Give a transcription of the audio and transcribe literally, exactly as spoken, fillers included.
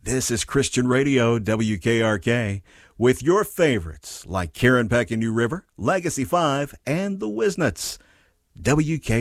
This is Christian Radio, W K R K, with your favorites like Karen Peck and New River, Legacy five, and the Wisnuts. W K